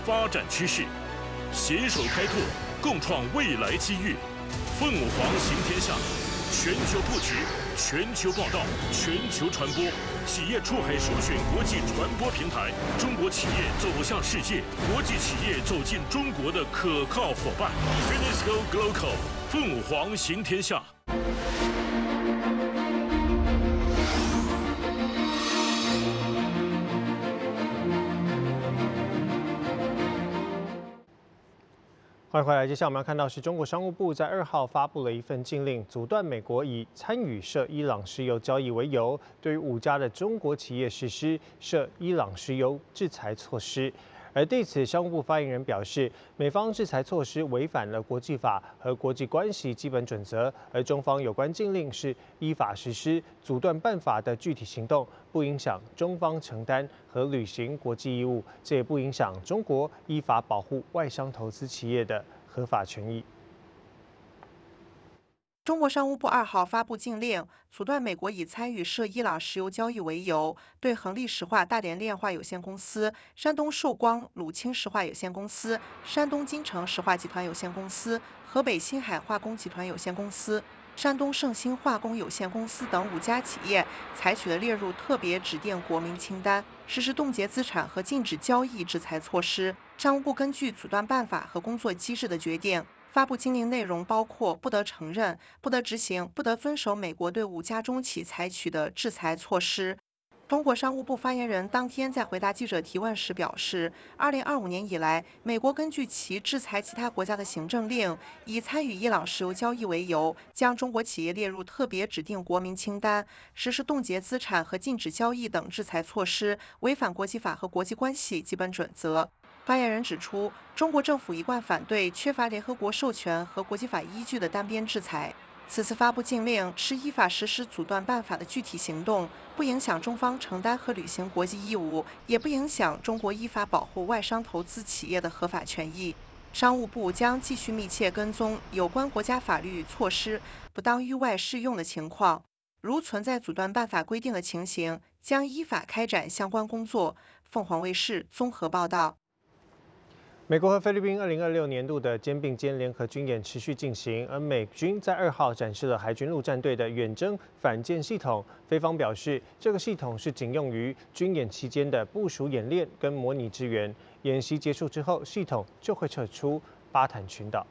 发展趋势，携手开拓，共创未来机遇。凤凰行天下，全球布局，全球报道，全球传播，企业出海首选国际传播平台，中国企业走向世界，国际企业走进中国的可靠伙伴。Finisco Global， 凤凰行天下。 欢迎回来。接下来我们要看到是中国商务部在2号发布了一份禁令，阻断美国以参与涉伊朗石油交易为由，对于5家的中国企业实施涉伊朗石油制裁措施。而对此，商务部发言人表示，美方制裁措施违反了国际法和国际关系基本准则，而中方有关禁令是依法实施，阻断办法的具体行动，不影响中方承担和履行国际义务，这也不影响中国依法保护外商投资企业的合法权益。 中国商务部2号发布禁令，阻断美国以参与涉伊朗石油交易为由，对恒力石化大连炼化有限公司、山东寿光鲁氢石化有限公司、山东金城石化集团有限公司、河北新海化工集团有限公司、山东盛兴化工有限公司等5家企业采取了列入特别指定国民清单，实施冻结资产和禁止交易制裁措施。商务部根据阻断办法和工作机制的决定，发布禁令内容包括不得承认、不得执行、不得遵守美国对5家中企采取的制裁措施。中国商务部发言人当天在回答记者提问时表示，2025年以来，美国根据其制裁其他国家的行政令，以参与伊朗石油交易为由，将中国企业列入特别指定国民清单，实施冻结资产和禁止交易等制裁措施，违反国际法和国际关系基本准则。发言人指出，中国政府一贯反对缺乏联合国授权和国际法依据的单边制裁。此次发布禁令是依法实施阻断办法的具体行动，不影响中方承担和履行国际义务，也不影响中国依法保护外商投资企业的合法权益。商务部将继续密切跟踪有关国家法律措施不当域外适用的情况，如存在阻断办法规定的情形，将依法开展相关工作。凤凰卫视综合报道。 美国和菲律宾2026年度的肩并肩联合军演持续进行，而美军在2号展示了海军陆战队的远征反舰系统。菲方表示，这个系统是仅用于军演期间的部署演练跟模拟支援。演习结束之后，系统就会撤出巴坦群岛。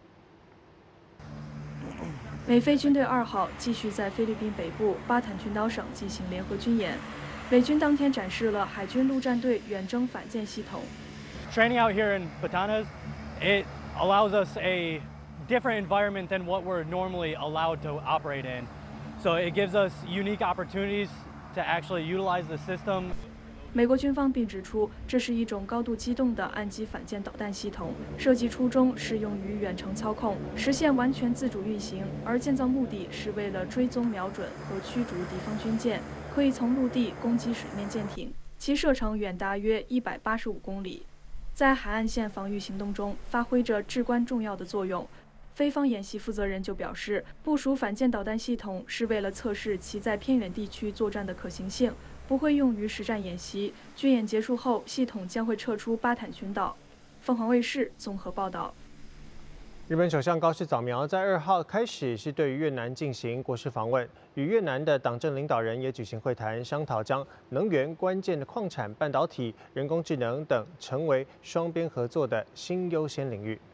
美菲军队2号继续在菲律宾北部巴坦群岛省进行联合军演。美军当天展示了海军陆战队远征反舰系统。 Training out here in Batanes, it allows us a different environment than what we're normally allowed to operate in. So it gives us unique opportunities to actually utilize the system. 美国军方并指出，这是一种高度机动的岸基反舰导弹系统，设计初衷是用于远程操控，实现完全自主运行，而建造目的是为了追踪、瞄准和驱逐敌方军舰，可以从陆地攻击水面舰艇，其射程远大约185公里。在海岸线防御行动中发挥着至关重要的作用。菲方演习负责人就表示，部署反舰导弹系统是为了测试其在偏远地区作战的可行性，不会用于实战演习。军演结束后，系统将会撤出巴坦群岛。凤凰卫视综合报道。 日本首相高市早苗在2号开始是对于越南进行国事访问，与越南的党政领导人也举行会谈，商讨将能源、关键的矿产、半导体、人工智能等成为双边合作的新优先领域。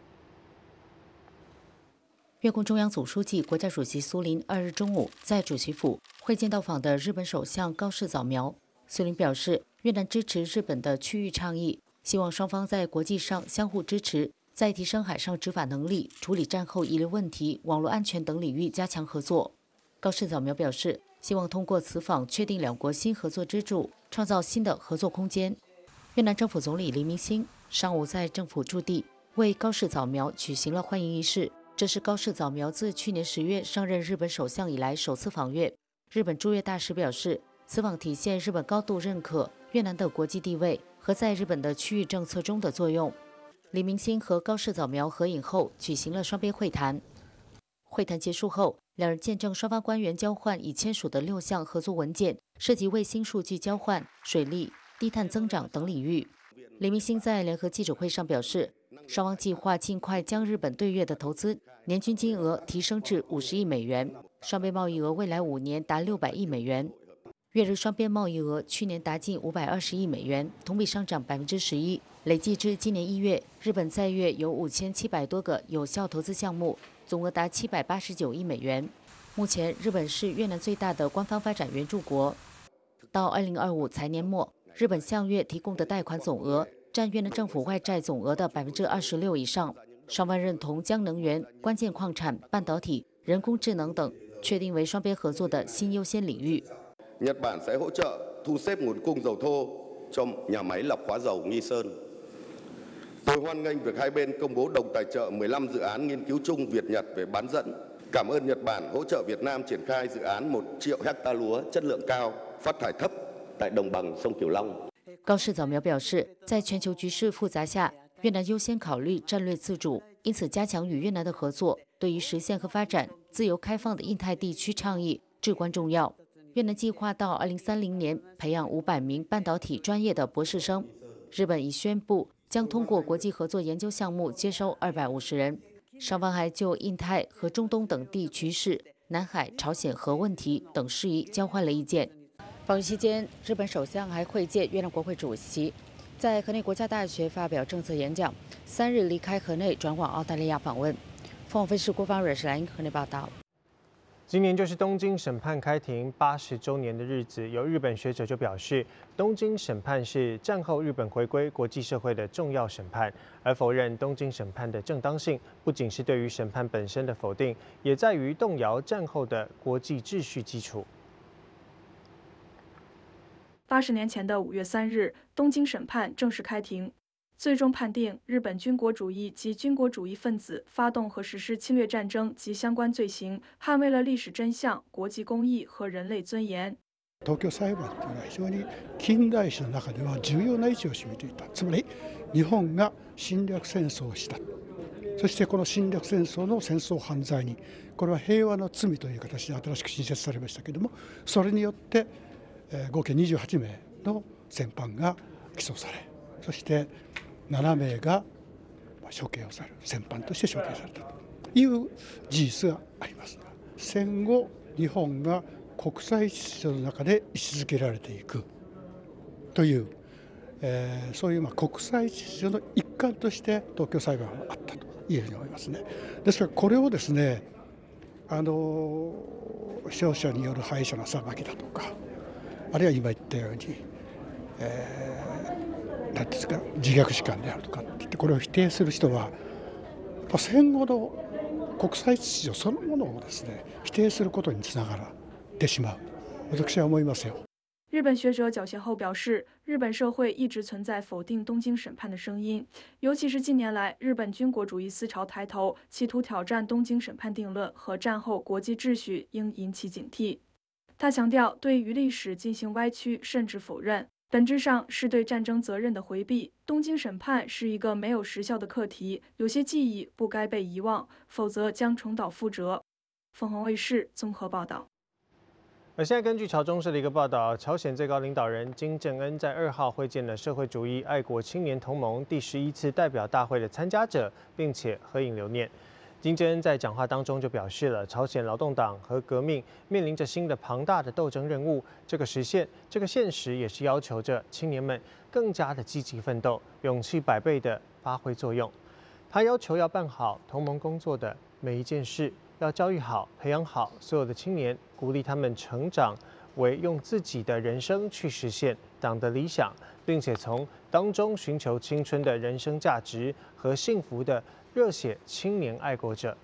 越共中央总书记、国家主席苏林2日中午在主席府会见到访的日本首相高市早苗。苏林表示，越南支持日本的区域倡议，希望双方在国际上相互支持。在提升海上执法能力、处理战后遗留问题、网络安全等领域加强合作。高市早苗表示，希望通过此访确定两国新合作支柱，创造新的合作空间。越南政府总理黎明星上午在政府驻地为高市早苗举行了欢迎仪式，这是高市早苗自去年10月上任日本首相以来首次访越。日本驻越大使表示，此访体现日本高度认可越南的国际地位和在日本的区域政策中的作用。李明星和高市早苗合影后举行了双边会谈。会谈结束后，两人见证双方官员交换已签署的6项合作文件，涉及卫星数据交换、水利、低碳增长等领域。 李明星在联合记者会上表示，双方计划尽快将日本对越的投资年均金额提升至50亿美元，双边贸易额未来5年达600亿美元。越日双边贸易额去年达近520亿美元，同比上涨11%。累计至今年1月，日本在越有5700多个有效投资项目，总额达789亿美元。目前，日本是越南最大的官方发展援助国。到2025财年末，日本向越提供的贷款总额占越南政府外债总额的26%以上。双方认同将能源、关键矿产、半導體、人工智能等确定为双边合作的新优先领域。 Nhật Bản sẽ hỗ trợ thu xếp nguồn cung dầu thô cho nhà máy lọc hóa dầu Nghi Sơn. Tôi hoan nghênh việc hai bên công bố đồng tài trợ 15 dự án nghiên cứu chung Việt-Nhật về bán dẫn. Cảm ơn Nhật Bản hỗ trợ Việt Nam triển khai dự án 1 triệu hecta lúa chất lượng cao, phát thải thấp tại đồng bằng sông Cửu Long. 高市早苗表示，在全球局势复杂下，越南优先考虑战略自主，因此加强与越南的合作，对于实现和发展自由开放的印太地区倡议至关重要。越南计划到2030年培养500名半导体专业的博士生。日本已宣布将通过国际合作研究项目接收250人。双方还就印太和中东等地局势、南海、朝鲜核问题等事宜交换了意见。访问期间，日本首相还会见越南国会主席，在河内国家大学发表政策演讲。3日离开河内，转往澳大利亚访问。凤凰卫视国防阮世兰河内报道。 今年就是东京审判开庭80周年的日子，有日本学者就表示，东京审判是战后日本回归国际社会的重要审判，而否认东京审判的正当性，不仅是对于审判本身的否定，也在于动摇战后的国际秩序基础。 80年前的5月3日，东京审判正式开庭。最终判定日本军国主义及军国主义分子发动和实施侵略战争及相关罪行，捍卫了历史真相、国际公义和人类尊严。 東京裁判というのは非常に近代史の中では重要な位置を占めていた。つまり日本が侵略戦争をした。そしてこの侵略戦争の戦争犯罪に、これは平和の罪という形で新しく新設されましたけれども、それによって合計28名の戦犯が起訴され、そして7名が処刑をされる、戦犯として処刑されたという事実があります。戦後日本が国際秩序の中で位置づけられていくという、そういう国際秩序の一環として東京裁判があったと言えると思いますね。ですからこれをですね、勝者による敗者の裁きだとか、あるいは今言ったように、なんですか、自虐史観であるとかって言ってこれを否定する人は、やっぱ戦後の国際秩序そのものをですね否定することにつながってしまう。私は思いますよ。 日本学者较贤后表示，日本社会一直存在否定东京审判的声音，尤其是近年来日本军国主义思潮抬头，企图挑战东京审判定论和战后国际秩序，应引起警惕。他强调，对于历史进行歪曲甚至否认，本质上是对战争责任的回避。东京审判是一个没有时效的课题，有些记忆不该被遗忘，否则将重蹈覆辙。凤凰卫视综合报道。 而现在根据朝中社的一个报道，朝鲜最高领导人金正恩在2号会见了社会主义爱国青年同盟第11次代表大会的参加者，并且合影留念。金正恩在讲话当中就表示了，朝鲜劳动党和革命面临着新的庞大的斗争任务，这个现实也是要求着青年们更加的积极奋斗，勇气100倍的发挥作用。他要求要办好同盟工作的每一件事，要教育好、培养好所有的青年，鼓励他们成长为用自己的人生去实现党的理想，并且从当中寻求青春的人生价值和幸福的热血青年爱国者。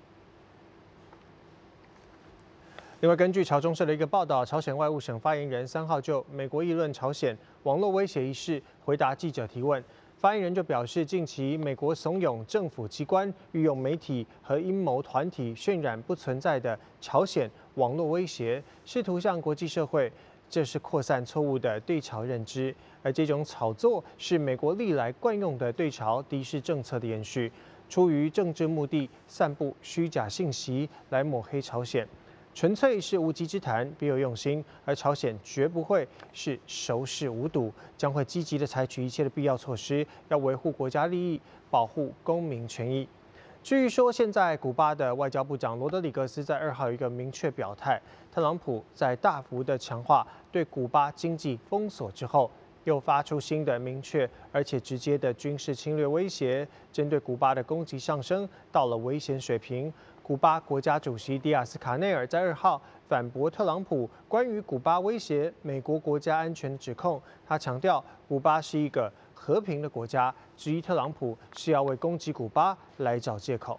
另外，根据朝中社的一个报道，朝鲜外务省发言人3号就美国议论朝鲜网络威胁一事回答记者提问。发言人就表示，近期美国怂恿政府机关运用媒体和阴谋团体渲染不存在的朝鲜网络威胁，试图向国际社会这是扩散错误的对朝认知，而这种炒作是美国历来惯用的对朝敌视政策的延续，出于政治目的散布虚假信息来抹黑朝鲜。 纯粹是无稽之谈，别有用心。而朝鲜绝不会是熟视无睹，将会积极的采取一切的必要措施，要维护国家利益，保护公民权益。据说，现在古巴的外交部长罗德里格斯在2号有一个明确表态，特朗普在大幅的强化对古巴经济封锁之后，又发出新的明确而且直接的军事侵略威胁，针对古巴的攻击上升到了危险水平。古巴国家主席迪亚斯卡内尔在2号反驳特朗普关于古巴威胁美国国家安全的指控，他强调古巴是一个和平的国家，质疑特朗普是要为攻击古巴来找借口。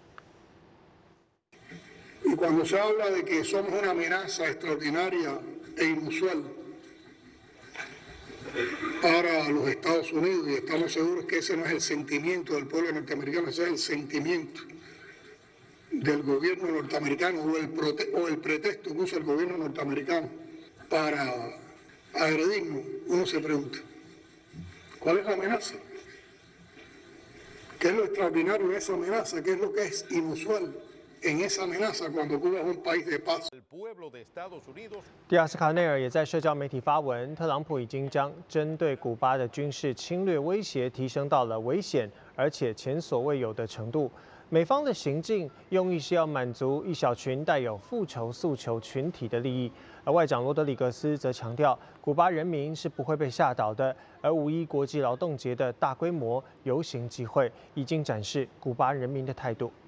Y cuando se habla de que somos una amenaza extraordinaria e inusual para los Estados Unidos, y estamos seguros que ese no es el sentimiento del pueblo norteamericano, ese es el sentimiento del gobierno norteamericano o el pretexto que usa el gobierno norteamericano para agredirnos, uno se pregunta, ¿cuál es la amenaza? ¿Qué es lo extraordinario en esa amenaza? ¿Qué es lo que es inusual en esa amenaza cuando Cuba es un país de paz? 迪亚斯卡内尔也在社交媒体发文，特朗普已经将针对古巴的军事侵略威胁提升到了危险而且前所未有的程度。美方的行径用意是要满足一小群带有复仇诉求群体的利益，而外长罗德里格斯则强调，古巴人民是不会被吓倒的。而5.1国际劳动节的大规模游行集会已经展示古巴人民的态度。